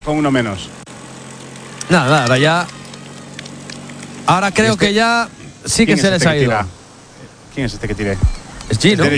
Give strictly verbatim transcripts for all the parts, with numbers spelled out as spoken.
con uno menos. Nada, nada, ahora ya. Ahora creo este, que ya sí que se les este ha ido. Tira? ¿Quién es este que tire? ¿Es G, no?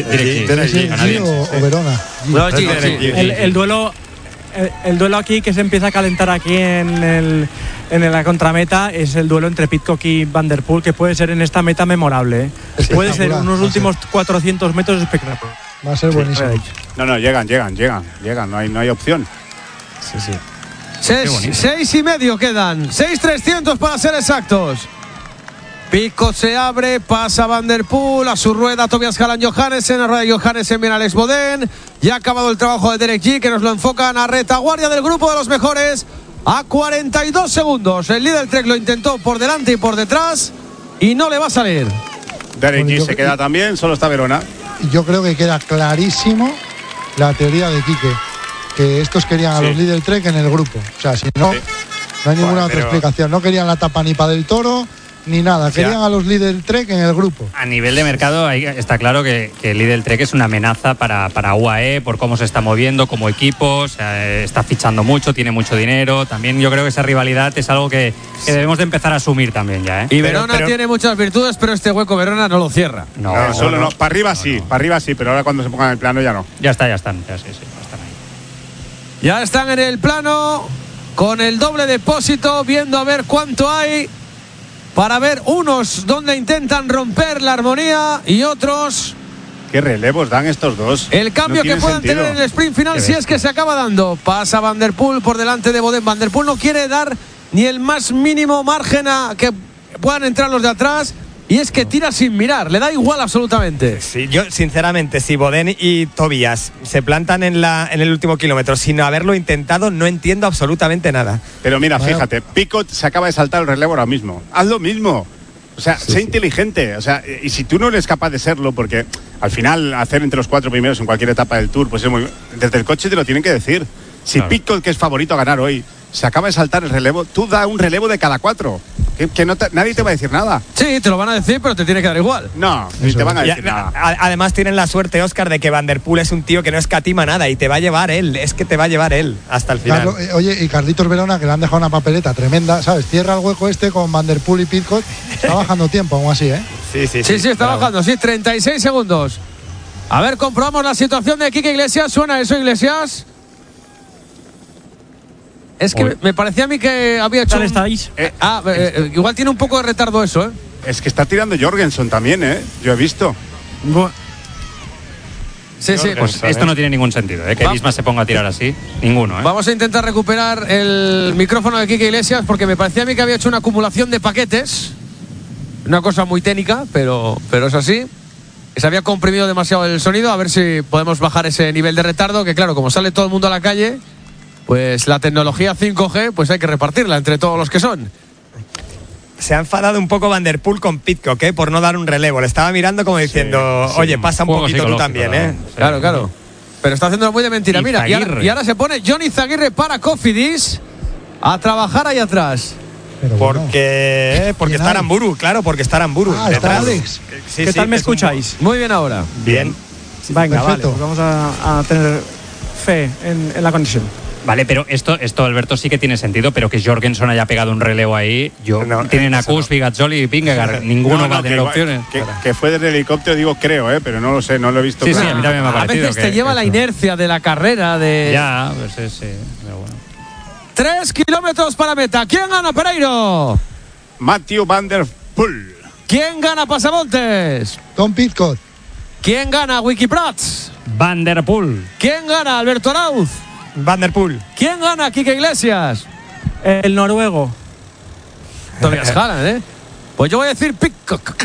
¿G o Verona? No, G, G. El, el duelo. El, el duelo aquí que se empieza a calentar aquí en, el, en la contrameta es el duelo entre Pidcock y Van der Poel, que puede ser en esta meta memorable, ¿eh? Puede ser unos últimos cuatrocientos metros espectaculares. Va a ser buenísimo. Sí, no, no, llegan, llegan, llegan, llegan, no hay, no hay opción. Sí, sí. Seis, seis y medio quedan, seis trescientos para ser exactos. Pidcock se abre, pasa Van der Poel, a su rueda Tobias Hallan Johannesen, a rueda de Johannesen viene Alex Bodén. Ya ha acabado el trabajo de Derek G, que nos lo enfocan a retaguardia del grupo de los mejores. A cuarenta y dos segundos, el líder Trek lo intentó por delante y por detrás y no le va a salir. Derek G se queda también, solo está Verona. Yo creo que queda clarísimo la teoría de Quique, que estos querían a sí. los líder Trek en el grupo. O sea, si no, sí. no hay ninguna bueno, otra pero... explicación. No querían la tapa ni para del Toro ni nada, o sea, querían a los líder Trek en el grupo. A nivel de mercado ahí está claro que, que el líder Trek es una amenaza para, para U A E por cómo se está moviendo como equipo, o sea, está fichando mucho, tiene mucho dinero. También yo creo que esa rivalidad es algo que, que debemos de empezar a asumir también ya, ¿eh? Y Verona pero, pero, tiene muchas virtudes, pero este hueco Verona no lo cierra. No, no, solo no. no. Para arriba sí, no, no. para arriba sí, pero ahora cuando se pongan en el plano ya no. Ya está, ya están, ya sí, sí, ya están ahí. Ya están en el plano con el doble depósito, viendo a ver cuánto hay. Para ver unos donde intentan romper la armonía y otros. ¿Qué relevos dan estos dos? El cambio no que puedan sentido. tener en el sprint final si es que se acaba dando. Pasa Van der Poel por delante de Bodén. Van der Poel no quiere dar ni el más mínimo margen a que puedan entrar los de atrás. Y es que tira sin mirar, le da igual absolutamente. Sí, yo sinceramente, si Bodén y Tobias se plantan en, la, en el último kilómetro sin haberlo intentado, no entiendo absolutamente nada. Pero mira, bueno. fíjate, Pidcock se acaba de saltar el relevo ahora mismo. Haz lo mismo. O sea, sí, sé sí. inteligente. O sea, y si tú no eres capaz de serlo, porque al final hacer entre los cuatro primeros en cualquier etapa del Tour, pues es muy. Desde el coche te lo tienen que decir. Si claro. Pidcock, que es favorito a ganar hoy, se acaba de saltar el relevo, tú da un relevo de cada cuatro. Que, que no te, nadie te va a decir nada. Sí, te lo van a decir, pero te tiene que dar igual. No, ni te van a decir y, nada. Además tienen la suerte, Óscar, de que Van der Poel es un tío que no escatima nada y te va a llevar él. Es que te va a llevar él hasta el final. Carlos, eh, oye, y Carlitos Verona, que le han dejado una papeleta tremenda, ¿sabes? Cierra el hueco este con Van der Poel y Pidcock. Está bajando tiempo, aún así, ¿eh? Sí, sí, sí. Sí, sí, está bravo. bajando, sí, treinta y seis segundos. A ver, comprobamos la situación de Quique Iglesias. ¿Suena eso, Iglesias? Es que Uy. me parecía a mí que había hecho. ¿Dónde estáis? Eh, ah, eh, igual tiene un poco de retardo eso, ¿eh? Es que está tirando Jorgensen también, ¿eh? Yo he visto. Bu sí, sí. Pues esto no tiene ningún sentido, ¿eh? Que Visma se ponga a tirar así. Ninguno, ¿eh? Vamos a intentar recuperar el micrófono de Quique Iglesias porque me parecía a mí que había hecho una acumulación de paquetes. Una cosa muy técnica, pero, pero es así. Se había comprimido demasiado el sonido. A ver si podemos bajar ese nivel de retardo. Que claro, como sale todo el mundo a la calle, pues la tecnología cinco G pues hay que repartirla entre todos los que son. Se ha enfadado un poco Van der Poel con Pidcock, ¿eh? Por no dar un relevo. Le estaba mirando como diciendo, sí, sí, oye, pasa un poquito tú también, ¿eh? Sí. Claro, claro. Pero está haciéndolo muy de mentira. Mira, y ahora, y ahora se pone Johnny Zaguirre para Cofidis a trabajar ahí atrás. Pero bueno. Porque, porque está Aramburu, claro, porque está Aramburu. Ah, está Alex. Sí, ¿Qué sí, tal me escucháis? Un... Muy bien ahora. Bien. Venga, vale, pues vamos a, a tener fe en, en la conexión. Vale, pero esto, esto, Alberto, sí que tiene sentido, pero que Jorgensen haya pegado un relevo ahí, yo no, tienen a Kuss, Bigazzoli y Vingegaard, ninguno no, no, va a tener que, opciones. Que, que fue del helicóptero, digo, creo, ¿eh? Pero no lo sé, no lo he visto. Sí, claro. sí, a mí también me ha parecido. A veces que, te lleva que la eso. inercia de la carrera de... Ya, pues sí, sí, pero bueno. Tres kilómetros para meta. ¿Quién gana, Pereiro? Matthew Van der Poel. ¿Quién gana, Pasamontes? Tom Pidcock. ¿Quién gana, Wikiprats? Van der Poel. ¿Quién gana, Alberto Arauz? Van der Poel. ¿Quién gana, Quique Iglesias? El noruego. Tobias Hallan, ¿eh? Pues yo voy a decir Pidcock.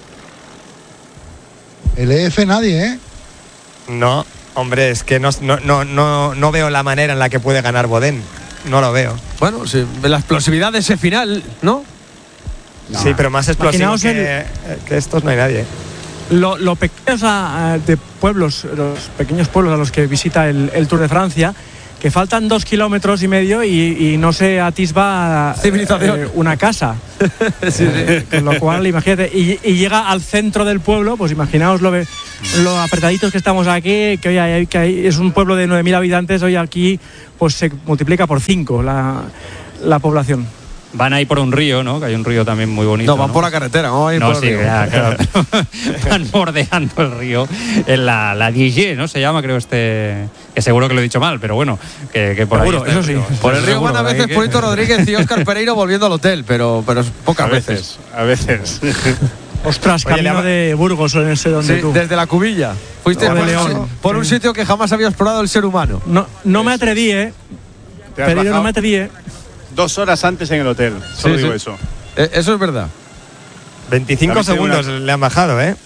El E F nadie, ¿eh? No, hombre, es que no, no, no, no veo la manera en la que puede ganar Bodén. No lo veo. Bueno, sí, la explosividad de ese final, ¿no? no. Sí, pero más explosivo que, el... que estos no hay nadie. Lo, lo pequeños a, a, de pueblos, los pequeños pueblos a los que visita el, el Tour de Francia, que faltan dos kilómetros y medio y, y no se atisba civilización, eh, una casa. Sí, sí. Con lo cual, imagínate, y, y llega al centro del pueblo, pues imaginaos lo, lo apretaditos que estamos aquí, que hoy hay, que hay, es un pueblo de nueve mil habitantes, hoy aquí pues se multiplica por cinco la, la población. Van ahí por un río, ¿no? Que hay un río también muy bonito. No, van ¿no? por la carretera, vamos a ir no, por el sí, río. ya, claro. Van bordeando el río. En la, la Diege, ¿no? Se llama, creo, este. Que seguro que lo he dicho mal, pero bueno, que, que por Seguro, ahí. Está eso el sí. Por el río seguro, van a veces que... Polito Rodríguez y Óscar Pereiro volviendo al hotel, pero, pero pocas a veces, veces. A veces. Ostras, Oye, camino ama... de Burgos en ese donde Sí, tú. desde la Cubilla. Fuiste No, por, de un, León. por un sitio que jamás había explorado el ser humano. No, no me atreví, ¿eh? Te has Pereiro, bajado no me atreví, ¿eh? dos horas antes en el hotel. Solo Sí, digo sí. eso. Eh, eso es verdad. veinticinco segundos una... le han bajado, ¿eh?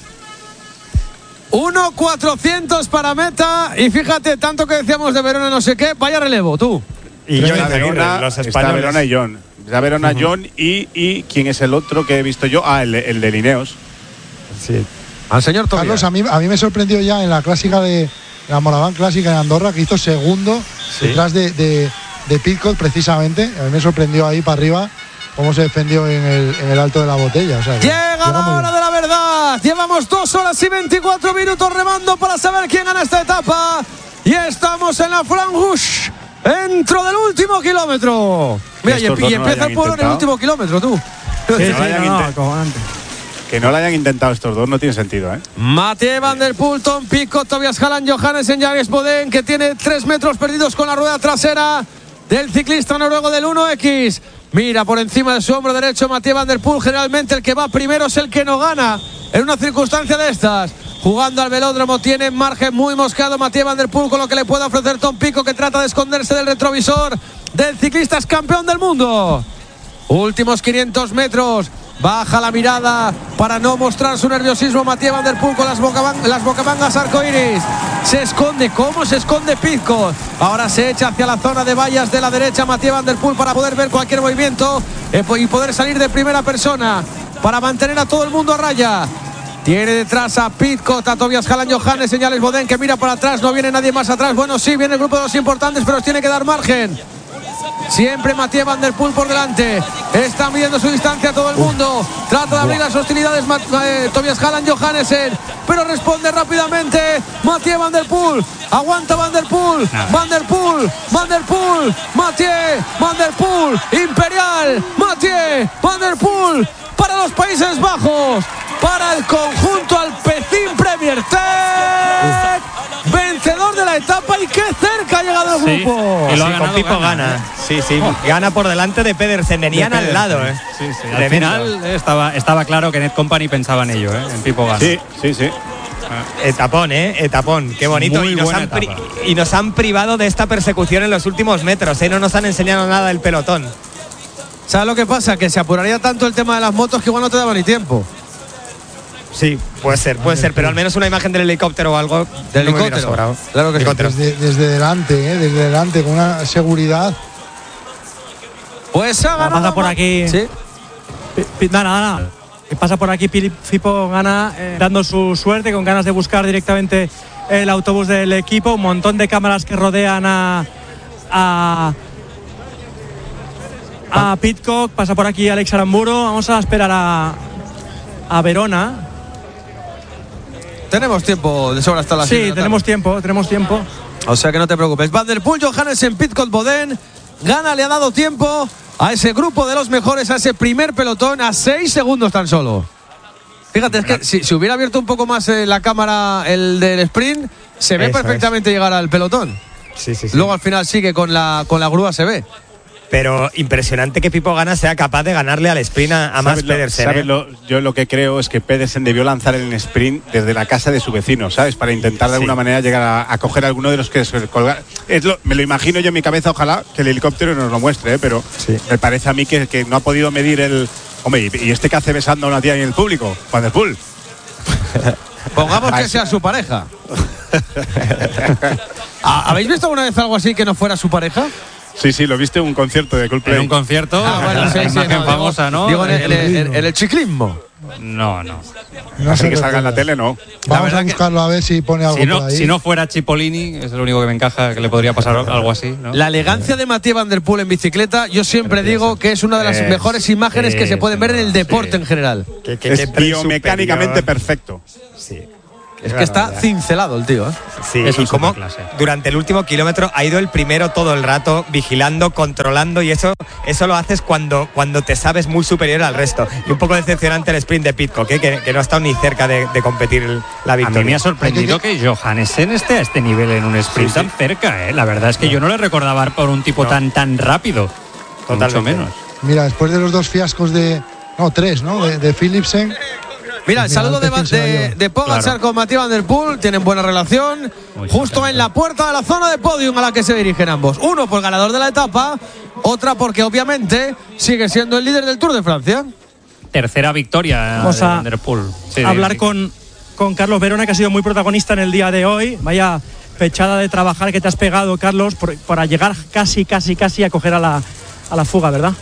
uno cuatrocientos para meta. Y fíjate, tanto que decíamos de Verona no sé qué, vaya relevo, tú. Y yo Está Verona, los está españoles. Verona y John. Está Verona, uh-huh. John y, y ¿quién es el otro que he visto yo? Ah, el, el de Lineos. Sí. Al señor Tobias. Carlos, a mí, a mí me sorprendió ya en la clásica de la Moraván Clásica en Andorra, que hizo segundo ¿sí? detrás de, de, de Pidcock precisamente. A mí me sorprendió ahí para arriba cómo se defendió en el, en el alto de la botella. O sea, llega la hora de la verdad. Llevamos dos horas y veinticuatro minutos remando para saber quién gana esta etapa. Y estamos en la Franche, dentro del último kilómetro. Mira, y, y empieza no el pueblo intentado. En el último kilómetro, tú. Sí, sí, no, no, no, que no lo hayan intentado estos dos no tiene sentido, ¿eh? Mathieu Van Der Poel, Tom Pidcock, Tobias Halland, Johannessen, Jens Boden, que tiene tres metros perdidos con la rueda trasera del ciclista noruego del uno equis. Mira por encima de su hombro derecho Mathieu Van Der Poel. Generalmente el que va primero es el que no gana en una circunstancia de estas. Jugando al velódromo, tiene margen muy mosqueado Mathieu Van Der Poel con lo que le puede ofrecer Tom Pidcock, que trata de esconderse del retrovisor del ciclista es campeón del mundo. Últimos quinientos metros. Baja la mirada para no mostrar su nerviosismo Mathieu Van Der Poel con las, bocaban- las bocamangas arcoiris. Se esconde, ¿cómo se esconde Pidcock? Ahora se echa hacia la zona de vallas de la derecha Mathieu Van Der Poel para poder ver cualquier movimiento eh, y poder salir de primera persona para mantener a todo el mundo a raya. Tiene detrás a Pidcock, a Tobias Halland, Johannes, señales Boden, que mira para atrás, no viene nadie más atrás. Bueno, sí, viene el grupo de los importantes, pero os tiene que dar margen. Siempre Mathieu Van Der Poel por delante. Está midiendo su distancia a todo el mundo. Trata de abrir las hostilidades eh, Tobias Halland, Johannessen, pero responde rápidamente Mathieu Van Der Poel. Aguanta Van Der Poel. Van Der Poel. Van Der Poel. Mathieu Van Der Poel. Imperial. Mathieu Van Der Poel. Para los Países Bajos. Para el conjunto Alpecin Premier Tech. Vencedor de la etapa y qué cerca ha llegado el sí, grupo. Y lo sí, ha con ganado, Pipo gana. gana. Sí, sí, oh. Gana por delante de Pedersen. Venían de Pedersen. Al lado, ¿eh? Sí, sí. Al final estaba, estaba claro que Net Company pensaba en ello, ¿eh? En Pipo gana. Sí, sí, sí. Etapón, ¿eh? Etapón. Qué bonito. Muy y, nos han pri- y nos han privado de esta persecución en los últimos metros, ¿eh? No nos han enseñado nada del pelotón. ¿Sabes lo que pasa? Que se apuraría tanto el tema de las motos que igual no te daba ni tiempo. Sí, puede ser, puede ser, pero al menos una imagen del helicóptero o algo. Del no me helicóptero. sobrado. Claro que sí. Desde, desde delante, ¿eh? Desde delante, con una seguridad. Pues ha ganado. Pasa por aquí. Sí. Nada, nada, nada. Que pasa por aquí Pipo gana, eh, dando su suerte, con ganas de buscar directamente el autobús del equipo. Un montón de cámaras que rodean a. a a Pidcock. Pasa por aquí Alex Aramburu. Vamos a esperar a. a Verona. Tenemos tiempo de sobra hasta las Sí, siete de la tenemos tarde. tiempo, tenemos tiempo. O sea que no te preocupes. Van Der Poel, Johannessen, Pidcock, Boden. Gana, le ha dado tiempo a ese grupo de los mejores, a ese primer pelotón, a seis segundos tan solo. Fíjate, es que si, si hubiera abierto un poco más eh, la cámara, el del sprint, se ve Eso perfectamente es. llegar al pelotón. Sí, sí, sí. Luego al final sigue con la, con la grúa, se ve. Pero impresionante que Pipo Gana sea capaz de ganarle al sprint a, a Mads Pedersen. ¿Sabes ¿eh? lo, yo lo que creo es que Pedersen debió lanzar el sprint desde la casa de su vecino, ¿sabes? Para intentar de Sí. alguna manera llegar a, a coger a alguno de los que se colgar. Es lo, me lo imagino yo en mi cabeza, ojalá que el helicóptero nos lo muestre, ¿eh? Pero Sí. me parece a mí que, que no ha podido medir el... Hombre, ¿y, y este que hace besando a una tía en el público? Van Der Poel. Pongamos que sea su pareja. ¿Habéis visto alguna vez algo así que no fuera su pareja? Sí, sí, lo viste en un concierto de Coldplay. En un concierto, Ah, bueno, sí, la sí, imagen no, famosa, digo, ¿no? Digo, en el, El- en el- en el ciclismo. No, no. No Así se que salga en la recuerda. tele, no. Vamos a buscarlo a ver si pone algo Si no, por ahí. si no fuera Cipollini, es lo único que me encaja, que le podría pasar algo así, ¿no? La elegancia de Mathieu Van Der Poel en bicicleta, yo siempre digo que es una de las Es- mejores imágenes que se pueden ver en el deporte sí. en general. Que- que- Es que tren biomecánicamente superior. perfecto. Sí. Es que está cincelado el tío, ¿eh? Sí, Es y un como superclase. durante el último kilómetro ha ido el primero todo el rato vigilando, controlando, y eso eso lo haces cuando, cuando te sabes muy superior al resto. Y un poco decepcionante el sprint de Pidcock, ¿eh? que, que no ha estado ni cerca de, de competir la A victoria. mí me ha sorprendido que Johannesen esté a este nivel en un sprint Sí, sí. tan cerca, ¿eh? La verdad es que yo no le recordaba por un tipo No. tan tan rápido. Totalmente. Mucho menos. Mira, después de los dos fiascos de. No, tres, ¿no? De, de Philipsen. Mira, el saludo de, Antes, ¿quién se de, va yo? de Pogačar Claro. con Mathieu Van Der Poel, tienen buena relación, Muy justo contento. en la puerta de la zona de podium a la que se dirigen ambos. Uno por ganador de la etapa, otra porque obviamente sigue siendo el líder del Tour de Francia. Tercera victoria Vamos de a Van Der Poel. Sí, hablar sí. con, con Carlos Verona, que ha sido muy protagonista en el día de hoy. Vaya fechada de trabajar que te has pegado, Carlos, por- para llegar casi, casi, casi a coger a la, a la fuga, ¿verdad?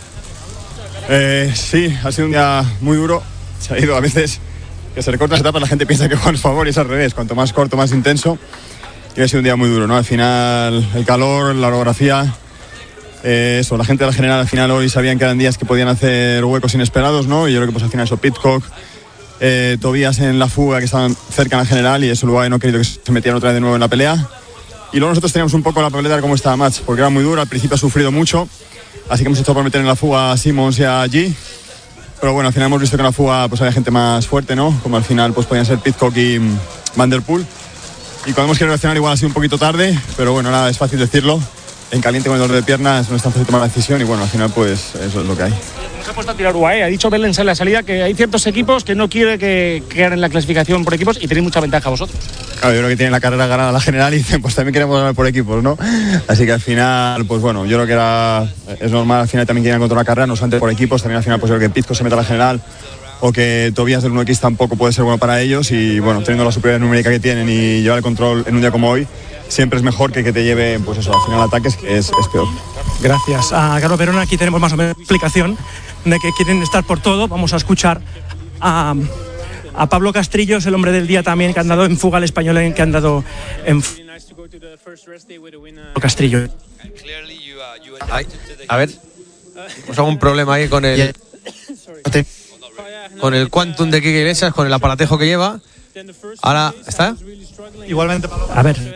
Eh, sí, ha sido un día muy duro. Se ha ido a veces que se recortan las etapas, la gente piensa que Juan favor y es al revés. Cuanto más corto, más intenso. Y ha sido un día muy duro, ¿no? Al final, el calor, la orografía. Eh, eso, la gente de la general al final hoy sabían que eran días que podían hacer huecos inesperados, ¿no? Y yo creo que pues al final eso, Pidcock, eh, Tobías en la fuga que estaban cerca en la general y eso luego no he querido que se metieran otra vez de nuevo en la pelea. Y luego nosotros teníamos un poco la papeleta de cómo estaba Mats, porque era muy duro, al principio ha sufrido mucho, así que hemos hecho por meter en la fuga a Simons y a G. Pero bueno, al final hemos visto que en la fuga pues había gente más fuerte, ¿no? Como al final pues podían ser Pidcock y mm, Van Der Poel. Y cuando hemos querido reaccionar igual ha sido un poquito tarde, pero bueno, nada, es fácil decirlo. En caliente con el dolor de piernas no es tan fácil tomar la decisión y bueno, al final pues eso es lo que hay. Se ha puesto a tirar U A E. Ha dicho Belens en la salida que hay ciertos equipos que no quiere que queden en la clasificación por equipos y tenéis mucha ventaja vosotros. Claro, yo creo que tienen la carrera ganada la general y dicen, pues también queremos ganar por equipos, ¿no? Así que al final, pues bueno, yo creo que era, es normal, al final también quieren encontrar la carrera, no solamente por equipos, también al final pues yo creo que Pidcock se meta a la general o que Tobías del uno equis tampoco puede ser bueno para ellos y bueno, teniendo la superioridad numérica que tienen y llevar el control en un día como hoy, siempre es mejor que que te lleve, pues eso, al final ataques, que es, es peor. Gracias a Carlos Verona. Aquí tenemos más o menos explicación de que quieren estar por todo. Vamos a escuchar a, a Pablo Castrillo, es el hombre del día también, que ha andado en fuga al español, en- que ha andado en fu- Castrillo. Ay, a ver, tenemos algún problema ahí con el con el Quantum de Quique Iglesias, con el aparatejo que lleva. Ahora, ¿está? Igualmente, a ver,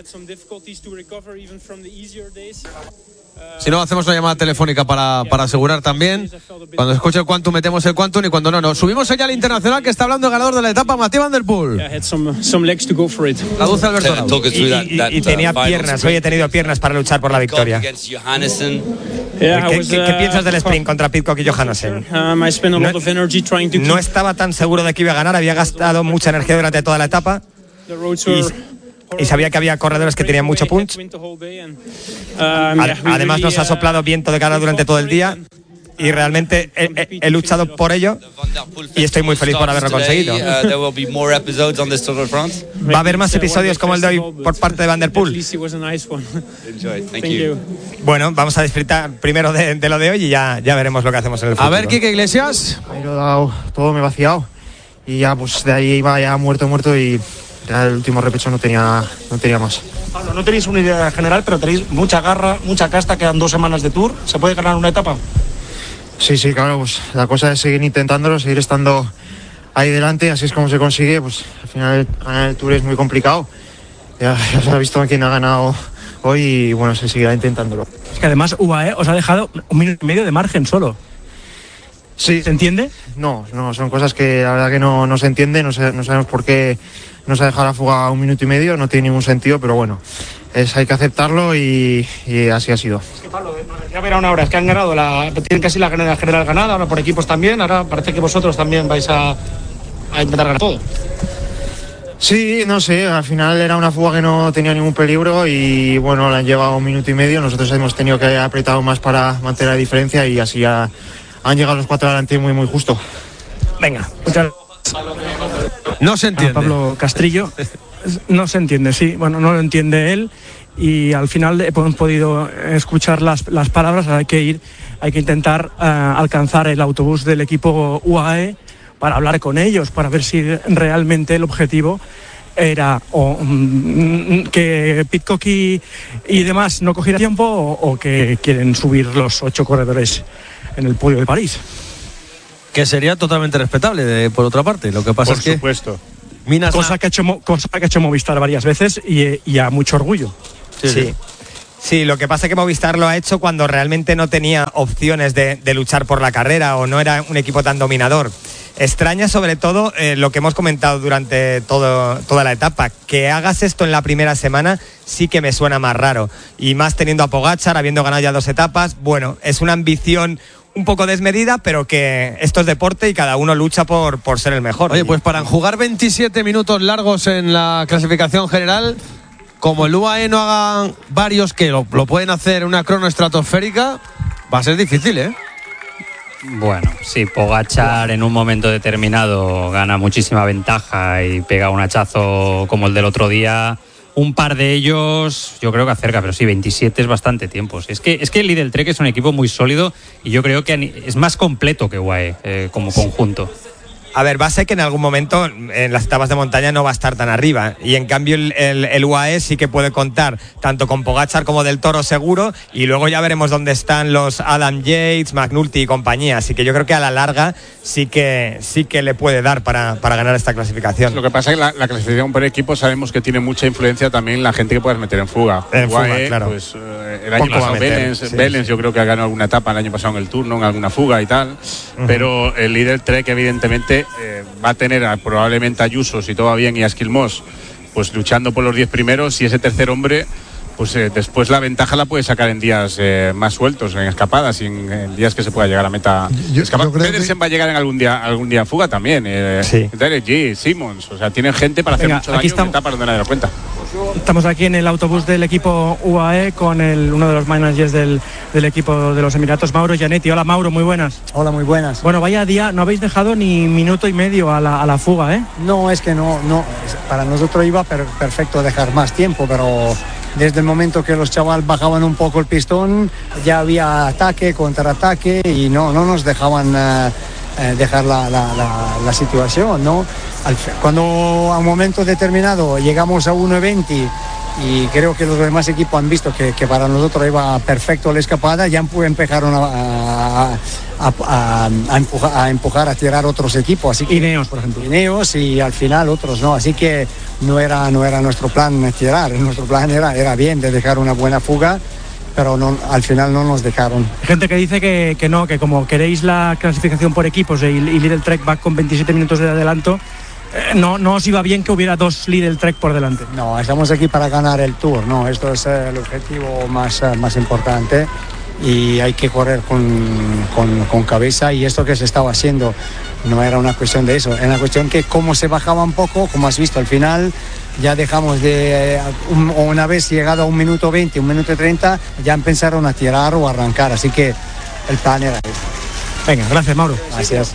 Si no, hacemos una llamada telefónica para, para asegurar también. Cuando escuche el Quantum, metemos el Quantum y cuando no, no. Subimos allá al internacional que está hablando el ganador de la etapa, Mathieu Van Der Poel. Traduce Alberto Arau. y, y- y tenía piernas, hoy he tenido piernas para luchar por la victoria. ¿Qué, qué- qué piensas del sprint contra Pidcock y Johannesen? No, no estaba tan seguro de que iba a ganar, había gastado mucha energía durante toda la etapa y, y sabía que había corredores que tenían mucho punch. Ade- Además nos ha soplado viento de cara durante todo el día y realmente he, he- he luchado por ello y estoy muy feliz por haberlo conseguido. Va a haber más episodios como el de hoy por parte de Van Der Poel. Bueno, vamos a disfrutar primero de, de lo de hoy y ya, ya veremos lo que hacemos en el futuro. A ver, Quique Iglesias. Me lo he dado todo, me he vaciado y ya pues de ahí iba ya muerto, muerto y ya el último repecho no tenía, no tenía más. Pablo, no tenéis una idea general, pero tenéis mucha garra, mucha casta, quedan dos semanas de tour. ¿Se puede ganar una etapa? Sí, sí, claro, pues la cosa es seguir intentándolo, seguir estando ahí delante, así es como se consigue, pues al final ganar el Tour es muy complicado. Ya, ya se ha visto quién ha ganado hoy y bueno, se seguirá intentándolo. es que además U A E os ha dejado un minuto y medio de margen solo. Sí, ¿Se entiende? no, no, son cosas que la verdad que no, no se entiende, no, sé- no sabemos por qué nos ha dejado la fuga un minuto y medio, no tiene ningún sentido, pero bueno, es, hay que aceptarlo y, y así ha sido. Es que Pablo, nos decía Verona ahora, es que han ganado, la, tienen casi la general, general ganada, ahora por equipos también, ahora parece que vosotros también vais a, a intentar ganar todo. Sí, no sé, al final era una fuga que no tenía ningún peligro y bueno, la han llevado un minuto y medio, nosotros hemos tenido que apretar más para mantener la diferencia y así ya han llegado los cuatro adelante muy muy justo. Venga, muchas No se entiende. a Pablo Castrillo. No se entiende, sí, bueno, no lo entiende él y al final hemos podido escuchar las, las palabras, hay que ir, hay que intentar uh, alcanzar el autobús del equipo U A E para hablar con ellos, para ver si realmente el objetivo era o mm, que Pidcock y, y demás no cogieran tiempo o, o que quieren subir los ocho corredores en el podio de París. Que sería totalmente respetable, de, por otra parte. Lo que pasa por es que... Por supuesto. Minas cosa, na- que ha hecho, cosa que ha hecho Movistar varias veces y, y a mucho orgullo. Sí, sí. Sí, lo que pasa es que Movistar lo ha hecho cuando realmente no tenía opciones de, de luchar por la carrera o no era un equipo tan dominador. Extraña sobre todo eh, lo que hemos comentado durante todo, toda la etapa, que hagas esto en la primera semana sí que me suena más raro, y más teniendo a Pogačar, habiendo ganado ya dos etapas. Bueno, es una ambición un poco desmedida, pero que esto es deporte y cada uno lucha por, por ser el mejor. Oye, pues para jugar veintisiete minutos largos en la clasificación general, como el U A E no hagan varios que lo, lo pueden hacer en una crono estratosférica, va a ser difícil, ¿eh? Bueno, sí, Pogačar en un momento determinado gana muchísima ventaja y pega un hachazo como el del otro día. Un par de ellos yo creo que acerca, pero sí, veintisiete es bastante tiempo. Es que, es que el Lidl Trek es un equipo muy sólido y yo creo que es más completo que U A E eh, como conjunto. A ver, va a ser que en algún momento en las etapas de montaña no va a estar tan arriba, y en cambio el, el, el U A E sí que puede contar tanto con Pogačar como Del Toro seguro, y luego ya veremos dónde están los Adam Yates, McNulty y compañía. Así que yo creo que a la larga sí que sí que le puede dar para, para ganar esta clasificación. Lo que pasa es que la, la clasificación por equipo sabemos que tiene mucha influencia también la gente que puedes meter en fuga. En U A E, fuga, claro. Pues, eh, el año pasado Belens, sí, Belens sí. Yo creo que ha ganado alguna etapa el año pasado en el Tour, ¿no? En alguna fuga y tal. Uh-huh. Pero el Lidl Trek evidentemente eh, va a tener a, probablemente a Ayuso, si todo va bien, y a Esquilmós pues luchando por los diez primeros, y ese tercer hombre pues eh, después la ventaja la puede sacar en días eh, más sueltos, en escapadas y en, en días que se pueda llegar a meta. Yo, yo Pedersen que... va a llegar en algún día algún día fuga también. Eh, sí. Derek G, Simmons, o sea, tienen gente para Venga, hacer mucho daño en etapas donde nadie lo cuenta. Estamos aquí en el autobús del equipo U A E con el, uno de los managers del, del equipo de los Emiratos, Mauro Gianetti. Hola Mauro, muy buenas. Hola, muy buenas. Bueno, vaya día, no habéis dejado ni minuto y medio a la, a la fuga, ¿eh? No, es que no, no, para nosotros iba per, perfecto dejar más tiempo, pero desde el momento que los chavales bajaban un poco el pistón, ya había ataque, contraataque, y no, no nos dejaban uh, eh, dejar la, la, la, la situación, ¿no? Al, cuando a un momento determinado llegamos a uno veinte y creo que los demás equipos han visto que, que para nosotros iba perfecto la escapada, ya empezaron a, a, a, a, a, empujar, a empujar, a tirar otros equipos. Así que, Ineos, por ejemplo. Ineos y al final otros no, así que no era, no era nuestro plan tirar, nuestro plan era, era bien de dejar una buena fuga, pero no, al final no nos dejaron. Gente que dice que, que no, que como queréis la clasificación por equipos y, y Lidl Trek va con veintisiete minutos de adelanto, No, no os iba bien que hubiera dos Lidl Trek por delante. No, estamos aquí para ganar el Tour, no, esto es el objetivo más, más importante, y hay que correr con, con, con cabeza, y esto que se estaba haciendo no era una cuestión de eso, era una cuestión que como se bajaba un poco, como has visto al final, ya dejamos de, un, una vez llegado a un minuto veinte, un minuto treinta, ya empezaron a tirar o a arrancar, así que el plan era eso. Venga, gracias Mauro. Gracias.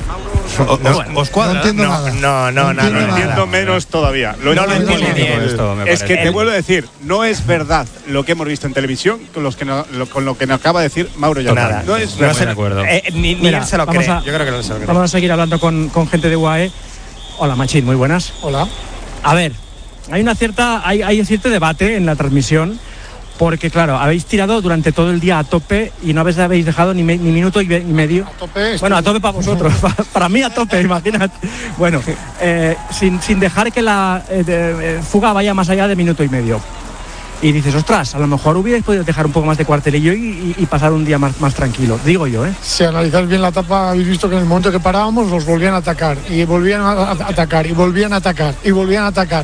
O, os, ¿Os cuadra? No entiendo no, nada. No, no, no, no, no, no entiendo menos todavía. Lo no lo entiendo ni él. Es que te vuelvo a decir, no es verdad lo que hemos visto en televisión con, los que no, lo, con lo que nos acaba de decir Mauro Gianetti. Nada, no es no se de acuerdo. Eh, ni ni Mira, él se lo cree. A, Yo creo que no se lo cree. Vamos a seguir hablando con, con gente de U A E. Hola Machín, muy buenas. Hola. A ver, hay una cierta, hay, hay cierto debate en la transmisión, porque claro, habéis tirado durante todo el día a tope y no habéis, habéis dejado ni, me, ni minuto y, y medio. A tope. Bueno, a tope para vosotros, para, para mí a tope, imagínate. Bueno, eh, sin, sin dejar que la eh, de, eh, fuga vaya más allá de minuto y medio. Y dices, ostras, a lo mejor hubierais podido dejar un poco más de cuartelillo y, y, y pasar un día más, más tranquilo, digo yo, ¿eh? Si analizáis bien la etapa, habéis visto que en el momento que parábamos los volvían a atacar, y volvían a, a atacar, y volvían a atacar, y volvían a atacar.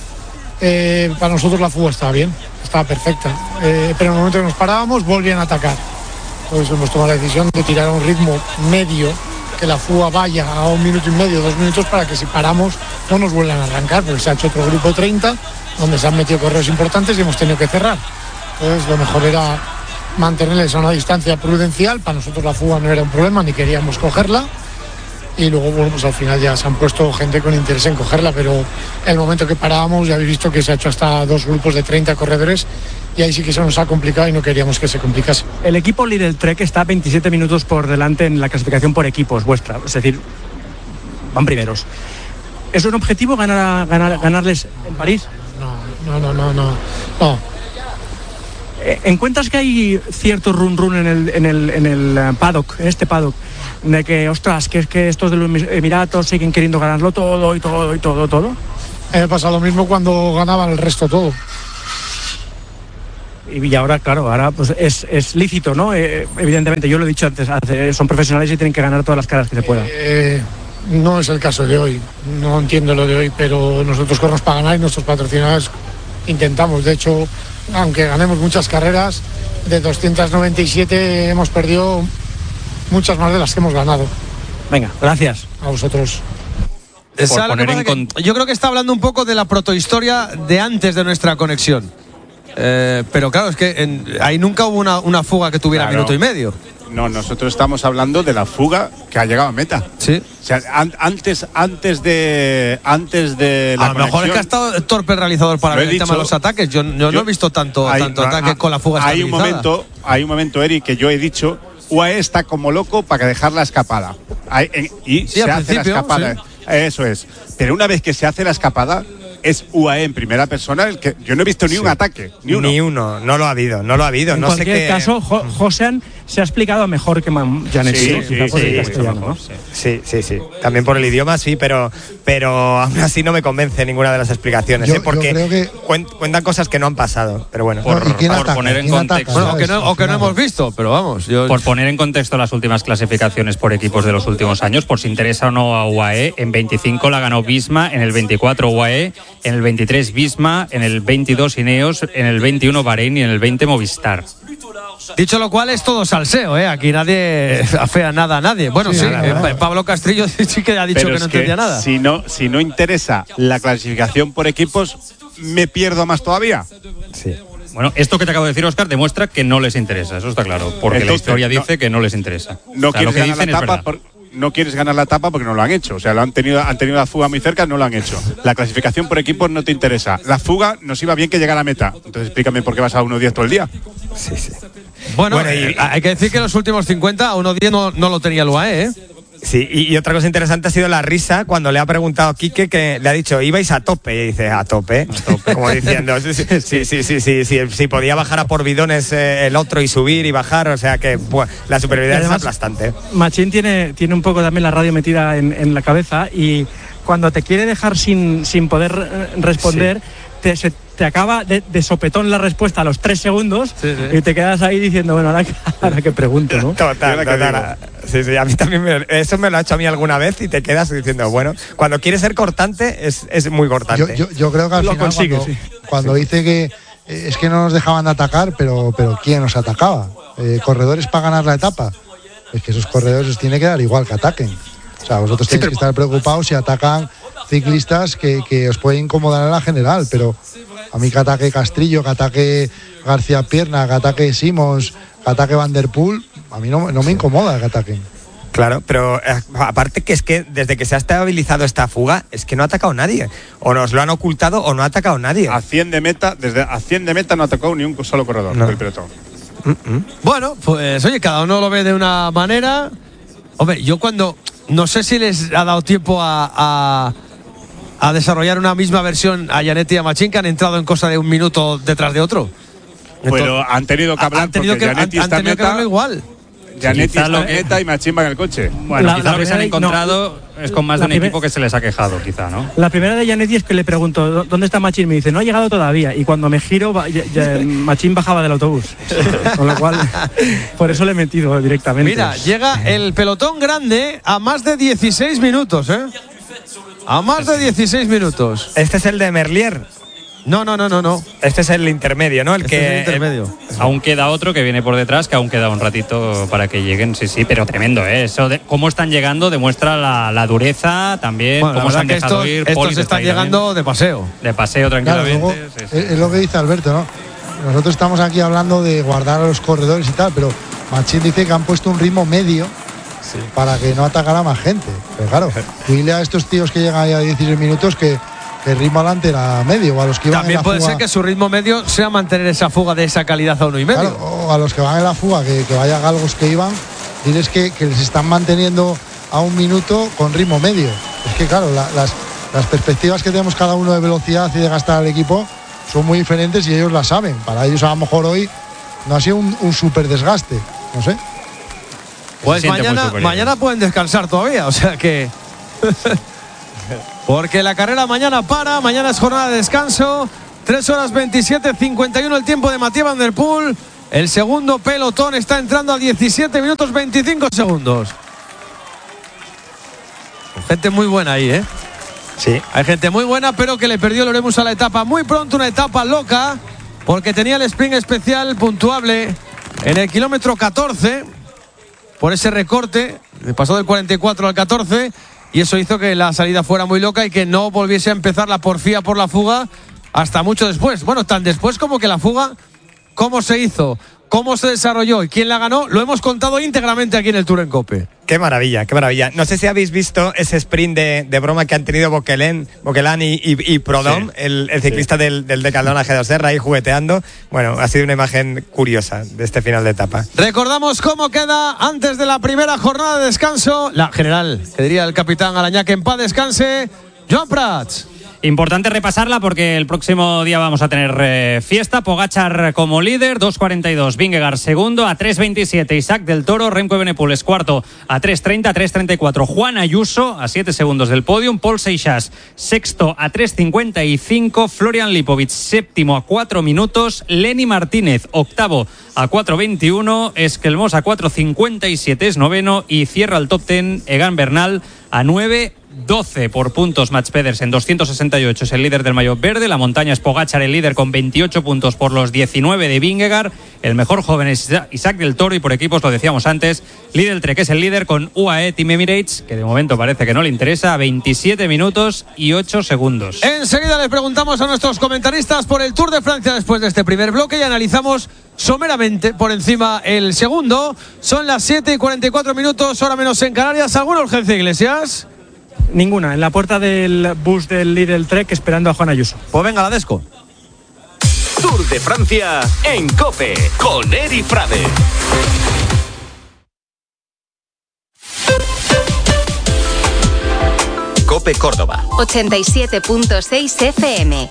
Eh, para nosotros la fuga estaba bien, estaba perfecta, eh, pero en el momento que nos parábamos volvían a atacar. Entonces hemos tomado la decisión de tirar a un ritmo medio, que la fuga vaya a un minuto y medio, dos minutos, para que si paramos no nos vuelvan a arrancar, porque se ha hecho otro grupo treinta donde se han metido correos importantes y hemos tenido que cerrar. Entonces lo mejor era mantenerles a una distancia prudencial. Para nosotros la fuga no era un problema, ni queríamos cogerla, y luego bueno, pues al final ya se han puesto gente con interés en cogerla, pero el momento que parábamos ya habéis visto que se ha hecho hasta dos grupos de treinta corredores, y ahí sí que se nos ha complicado y no queríamos que se complicase. El equipo Lidl Trek está veintisiete minutos por delante en la clasificación por equipos vuestra, es decir, van primeros. ¿Es un objetivo ganar, ganar, ganarles en París? No, no, no, no, no. ¿Encuentras que hay cierto run run en el, en el, en el paddock, en este paddock, de que, ostras, que es que estos de los Emiratos siguen queriendo ganarlo todo y todo y todo, todo? Me pasa lo mismo cuando ganaban el resto todo. Y ahora, claro, ahora pues es, es lícito, ¿no? Eh, evidentemente, yo lo he dicho antes, son profesionales y tienen que ganar todas las caras que se puedan. Eh, no es el caso de hoy, no entiendo lo de hoy, pero nosotros corremos para ganar y nuestros patrocinadores intentamos. De hecho, aunque ganemos muchas carreras, de doscientos noventa y siete hemos perdido muchas más de las que hemos ganado. Venga, gracias. A vosotros. Por poner en con... Yo creo que está hablando un poco de la protohistoria de antes de nuestra conexión. Eh, pero claro, es que en, ahí nunca hubo una, una fuga que tuviera claro. minuto y medio. No, nosotros estamos hablando de la fuga que ha llegado a meta. Sí. O sea, an, antes, antes de, antes de la a lo mejor es que ha estado torpe el realizador para el dicho, tema de los ataques. Yo, yo, yo no he visto tanto, hay, tanto ataque a, con la fuga hay estabilizada. un momento, hay un momento, Eric, que yo he dicho, U A E está como loco para dejar la escapada. Hay, en, y sí, se hace la escapada. Sí. Eso es. Pero una vez que se hace la escapada, es U A E en primera persona el que yo no he visto ni sí. un ataque, ni uno. Ni uno, no lo ha habido, no lo ha habido. En no cualquier sé qué... caso, jo Josean se ha explicado mejor que Janet. Sí, sí, sí, sí, castellano, ¿no? sí, sí, sí. También por el idioma, sí, pero, pero aún así no me convence ninguna de las explicaciones, yo, ¿eh? Porque yo creo que... cuentan cosas que no han pasado, pero bueno. Por, no, por ataca? poner en contexto. Bueno, o que no, o que no hemos visto, pero vamos. Yo... Por poner en contexto las últimas clasificaciones por equipos de los últimos años, por si interesa o no a U A E, en veinticinco la ganó Visma, en el veinticuatro U A E, en el veintitrés Visma, en el veintidós Ineos, en el veintiuno Bahrein y en el veinte Movistar. Dicho lo cual, es todo salseo, ¿eh? Aquí nadie afea nada a nadie. Bueno, sí, sí eh, Pablo Castrillo sí que ha dicho Pero que no entendía que nada. Si no, si no interesa la clasificación por equipos, ¿me pierdo más todavía? Sí. Bueno, esto que te acabo de decir, Óscar, demuestra que no les interesa, eso está claro. Porque Entonces, la historia dice no, que no les interesa. No o sea, quieres ganar la etapa por, no quieres ganar la etapa porque no lo han hecho. O sea, lo han tenido, han tenido la fuga muy cerca, no lo han hecho. La clasificación por equipos no te interesa. La fuga nos iba bien que llegara a meta. Entonces explícame por qué vas a uno diez todo el día. Sí, sí. Bueno, bueno y, hay que decir que en los últimos cincuenta a uno diez no, no lo tenía el U A E, ¿eh? Sí, y, y otra cosa interesante ha sido la risa cuando le ha preguntado a Quique, que le ha dicho, ibais a tope, y dice, a tope, a tope. Como diciendo, sí, sí, sí, sí, sí, sí, sí, sí podía bajar a por bidones eh, el otro y subir y bajar, o sea que bueno, la superioridad además, es aplastante. Machín tiene, tiene un poco también la radio metida en, en la cabeza y cuando te quiere dejar sin, sin poder responder, sí. te, se, te acaba de, de sopetón la respuesta a los tres segundos sí, sí. y te quedas ahí diciendo, bueno, ahora, ahora que pregunto, ¿no? Total, total. Sí, sí, a mí también me, eso me lo ha hecho a mí alguna vez y te quedas diciendo, bueno, cuando quieres ser cortante es, es muy cortante. Yo, yo, yo creo que al lo final consigue, cuando, sí. cuando dice que eh, es que no nos dejaban de atacar, pero, pero ¿quién nos atacaba? Eh, ¿Corredores para ganar la etapa? Es que esos corredores les tiene que dar igual que ataquen. O sea, vosotros tenéis sí, pero... que estar preocupados si atacan ciclistas que, que os pueden incomodar en la general, pero a mí que ataque Castrillo, que ataque García Pierna, que ataque Simons, que ataque Van der Poel, a mí no, no me incomoda que ataquen. Claro, pero eh, aparte que es que desde que se ha estabilizado esta fuga es que no ha atacado nadie, o nos lo han ocultado o no ha atacado nadie. A cien de meta, desde a cien de meta no ha atacado ni un solo corredor no. del pelotón. Mm-mm. Bueno, pues oye, cada uno lo ve de una manera. Hombre, yo cuando no sé si les ha dado tiempo a, a a desarrollar una misma versión a Janet y a Machín, que han entrado en cosa de un minuto detrás de otro. Entonces, pero han tenido que hablar han tenido porque que, Janet han, está han tenido meta, que igual. Janet está meta y Machín va en el coche. Bueno, la, quizá la lo que se han primera, encontrado no, es con más de un primer, equipo que se les ha quejado, quizá, ¿no? La primera de Janet es que le pregunto, ¿dónde está Machín? Me dice, no ha llegado todavía. Y cuando me giro, ya, ya, Machín bajaba del autobús. Con lo cual, por eso le he metido directamente. Mira, llega el pelotón grande a más de dieciséis minutos, ¿eh? A más de dieciséis minutos. Este es el de Merlier. No, no, no, no, no. Este es el intermedio, ¿no? El este que es el intermedio. Aún queda otro que viene por detrás, que aún queda un ratito para que lleguen. Sí, sí, pero tremendo, ¿eh? Eso de cómo están llegando demuestra la, la dureza también, bueno, cómo se han dejado estos, ir. Estos Poli están llegando también. de paseo. De paseo tranquilamente. Claro, luego, sí, sí. Es lo que dice Alberto, ¿no? Nosotros estamos aquí hablando de guardar a los corredores y tal, pero Machín dice que han puesto un ritmo medio sí. para que no atacara más gente. Pero claro, tú dile a estos tíos que llegan ahí a dieciséis minutos que el ritmo adelante era medio, o a los que iban también en la puede fuga, ser que su ritmo medio sea mantener esa fuga de esa calidad a uno y medio. Claro, o a los que van en la fuga, que, que vaya galgos que iban, diles que, que les están manteniendo a un minuto con ritmo medio. Es que claro, la, las, las perspectivas que tenemos cada uno de velocidad y de gastar al equipo son muy diferentes y ellos la saben. Para ellos a lo mejor hoy no ha sido un, un súper desgaste, no sé. Pues mañana, mañana pueden descansar todavía, o sea que... Porque la carrera mañana para, mañana es jornada de descanso. tres horas veintisiete cincuenta y uno el tiempo de Mathieu Van Der Poel. El segundo pelotón está entrando a diecisiete minutos veinticinco segundos. Gente muy buena ahí, ¿eh? Sí. Hay gente muy buena, pero que le perdió Loremus a la etapa muy pronto, una etapa loca, porque tenía el sprint especial puntuable en el kilómetro catorce, por ese recorte, pasó del cuarenta y cuatro al catorce, y eso hizo que la salida fuera muy loca y que no volviese a empezar la porfía por la fuga hasta mucho después. Bueno, tan después como que la fuga, cómo se hizo, cómo se desarrolló y quién la ganó, lo hemos contado íntegramente aquí en el Tour en COPE. Qué maravilla, qué maravilla. No sé si habéis visto ese sprint de, de broma que han tenido Bockelén, Bockelán y, y, y Prudhomme, sí, el, el ciclista sí. del, del Decathlon G dos R ahí jugueteando. Bueno, ha sido una imagen curiosa de este final de etapa. Recordamos cómo queda antes de la primera jornada de descanso la general, que diría el capitán Arañá, que en paz descanse, Joan Prats. Importante repasarla porque el próximo día vamos a tener eh, fiesta. Pogačar como líder, dos cuarenta y dos. Vingegaard segundo, a tres veintisiete. Isaac del Toro, Remco Evenepoel es cuarto, a tres treinta, a tres treinta y cuatro. Juan Ayuso, a siete segundos del podium. Paul Seixas, sexto, a tres cincuenta y cinco. Florian Lipovic, séptimo, a cuatro minutos. Lenny Martínez, octavo, a cuatro veintiuno. Esquelmos, a cuatro cincuenta y siete, es noveno. Y cierra el top diez, Egan Bernal, a nueve doce por puntos. Mats Pedersen, doscientos sesenta y ocho, es el líder del maillot verde. La montaña es Pogačar, el líder, con veintiocho puntos por los diecinueve de Vingegaard. El mejor joven es Isaac del Toro, y por equipos, lo decíamos antes, Lidl Trek es el líder con U A E Team Emirates, que de momento parece que no le interesa, a veintisiete minutos y ocho segundos. Enseguida le preguntamos a nuestros comentaristas por el Tour de Francia después de este primer bloque y analizamos someramente por encima el segundo. Son las siete y cuarenta y cuatro minutos, hora menos en Canarias. ¿Alguna urgencia, Iglesias? Ninguna, en la puerta del bus del Lidl Trek esperando a Juan Ayuso. Pues venga, la desco. Tour de Francia en COPE con Eri Frade. COPE Córdoba ochenta y siete punto seis F M.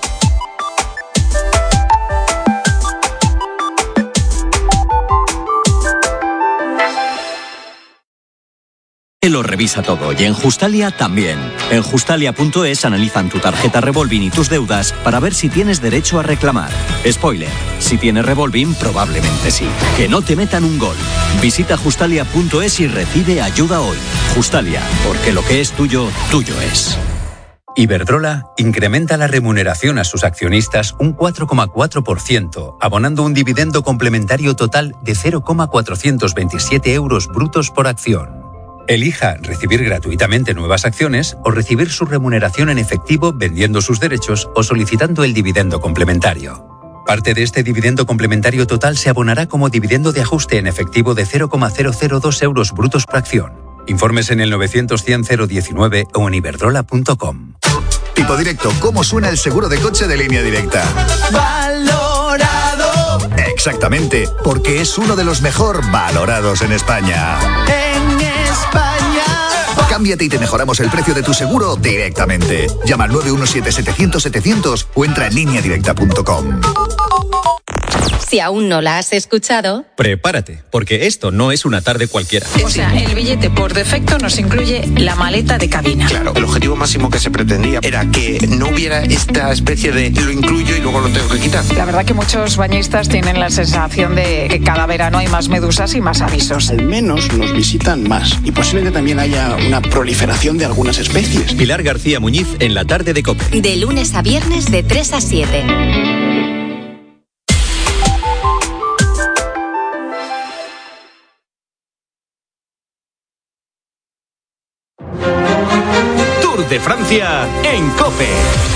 Lo revisa todo y en Justalia también. En Justalia punto es analizan tu tarjeta Revolving y tus deudas para ver si tienes derecho a reclamar. Spoiler, si tienes Revolving, probablemente sí. Que no te metan un gol. Visita Justalia punto es y recibe ayuda hoy. Justalia, porque lo que es tuyo, tuyo es. Iberdrola incrementa la remuneración a sus accionistas un cuatro coma cuatro por ciento, abonando un dividendo complementario total de cero coma cuatrocientos veintisiete euros brutos por acción. Elija recibir gratuitamente nuevas acciones o recibir su remuneración en efectivo vendiendo sus derechos o solicitando el dividendo complementario. Parte de este dividendo complementario total se abonará como dividendo de ajuste en efectivo de cero coma cero cero dos euros brutos por acción. Informes en el novecientos cien cero diecinueve o en iberdrola punto com. Tipo Directo, ¿cómo suena el seguro de coche de Línea Directa? Valorado. Exactamente, porque es uno de los mejor valorados en España. En España. Cámbiate y te mejoramos el precio de tu seguro directamente. Llama al nueve uno siete setecientos setecientos o entra en línea directa punto com. Si aún no la has escuchado, prepárate, porque esto no es una tarde cualquiera. O sea, el billete por defecto nos incluye la maleta de cabina. Claro, el objetivo máximo que se pretendía era que no hubiera esta especie de lo incluyo y luego lo tengo que quitar. La verdad que muchos bañistas tienen la sensación de que cada verano hay más medusas y más avisos. Al menos nos visitan más y posiblemente también haya una proliferación de algunas especies. Pilar García Muñiz en la tarde de COPE. De lunes a viernes de tres a siete. De Francia en COPE.